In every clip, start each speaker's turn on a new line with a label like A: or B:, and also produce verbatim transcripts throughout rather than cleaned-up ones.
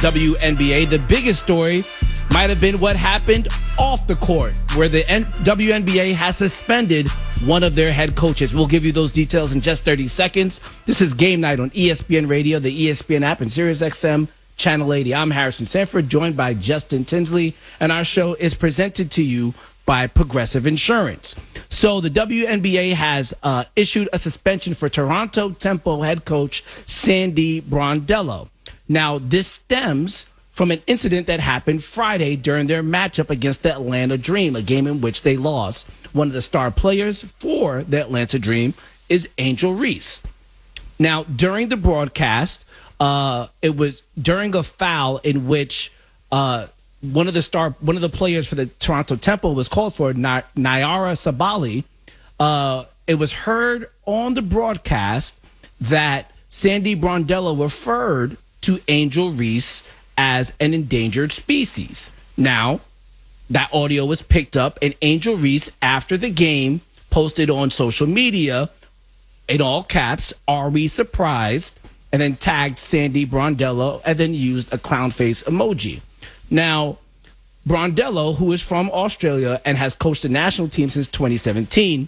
A: W N B A. The biggest story might have been what happened off the court, where the N- W N B A has suspended one of their head coaches. We'll give you those details in just thirty seconds. This is Game Night on E S P N Radio, the E S P N app, and SiriusXM Channel eighty. I'm Harrison Sanford, joined by Justin Tinsley, and our show is presented to you by Progressive Insurance. So the W N B A has uh, issued a suspension for Toronto Tempo head coach Sandy Brondello. Now, this stems from an incident that happened Friday during their matchup against the Atlanta Dream, a game in which they lost. One of the star players for the Atlanta Dream is Angel Reese. Now, during the broadcast, uh, it was during a foul in which uh, one of the star, one of the players for the Toronto Tempo was called for, Ny- Nyara Sabali. Uh, it was heard on the broadcast that Sandy Brondello referred to Angel Reese as an endangered species. Now, that audio was picked up, and Angel Reese, after the game, posted on social media, in all caps, "Are we surprised?" and then tagged Sandy Brondello, and then used a clown face emoji. Now, Brondello, who is from Australia and has coached the national team since twenty seventeen,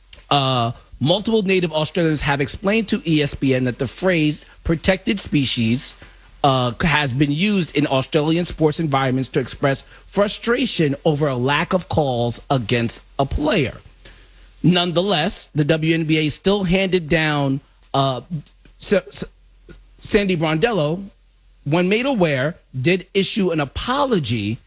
A: uh, multiple native Australians have explained to E S P N that the phrase protected species uh, has been used in Australian sports environments to express frustration over a lack of calls against a player. Nonetheless, the W N B A still handed down uh, S- S- Sandy Brondello, when made aware, did issue an apology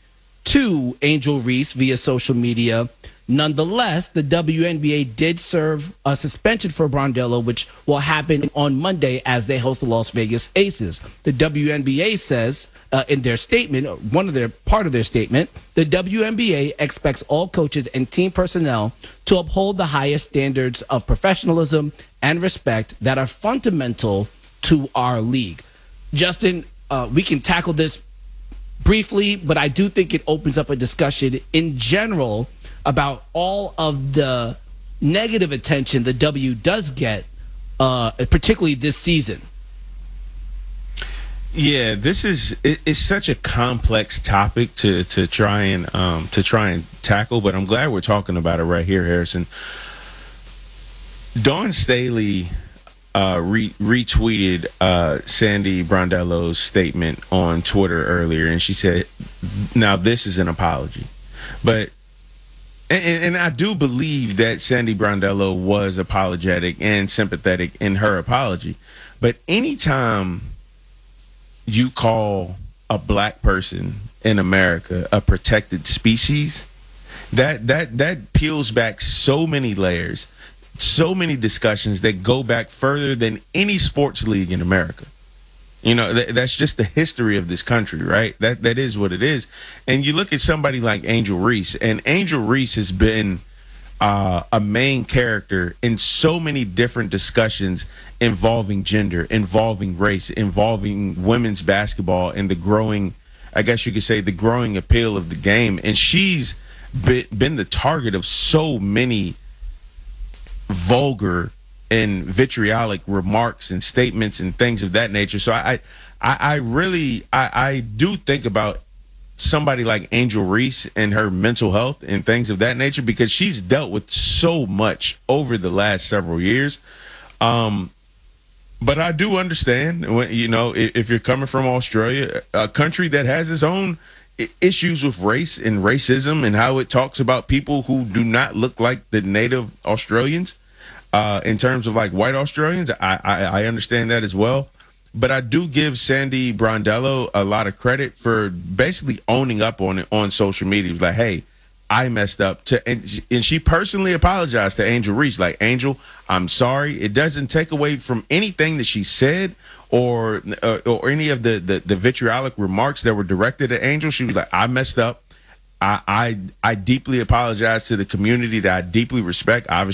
A: to Angel Reese via social media. Nonetheless, the W N B A did serve a suspension for Brondello, which will happen on Monday as they host the Las Vegas Aces. The W N B A says uh, in their statement, one of their part of their statement, the W N B A expects all coaches and team personnel to uphold the highest standards of professionalism and respect that are fundamental to our league. Justin, uh, we can tackle this briefly, but I do think it opens up a discussion in general about all of the negative attention the W does get, uh, particularly this season.
B: Yeah, this is it, it's such a complex topic to to try and um, to try and tackle, but I'm glad we're talking about it right here, Harrison. Dawn Staley uh, re- retweeted uh, Sandy Brondello's statement on Twitter earlier, and she said, "Now this is an apology," but. And, and I do believe that Sandy Brondello was apologetic and sympathetic in her apology. But anytime you call a black person in America a protected species, that that that peels back so many layers, so many discussions that go back further than any sports league in America. You know, th- that's just the history of this country, right? That that is what it is. And you look at somebody like Angel Reese, and Angel Reese has been uh, a main character in so many different discussions involving gender, involving race, involving women's basketball, and the growing, I guess you could say, the growing appeal of the game. And she's been, been the target of so many vulgar and vitriolic remarks and statements and things of that nature. So I, I, I really, I, I do think about somebody like Angel Reese and her mental health and things of that nature, because she's dealt with so much over the last several years. Um, but I do understand, when, you know, if, if you're coming from Australia, a country that has its own issues with race and racism and how it talks about people who do not look like the native Australians. Uh, in terms of like white Australians, I, I I understand that as well. But I do give Sandy Brondello a lot of credit for basically owning up on it on social media. Like, hey, I messed up. To and, and she personally apologized to Angel Reese. Like, Angel, I'm sorry. It doesn't take away from anything that she said or uh, or any of the, the the vitriolic remarks that were directed at Angel. She was like, I messed up. I I, I deeply apologize to the community that I deeply respect. Obviously.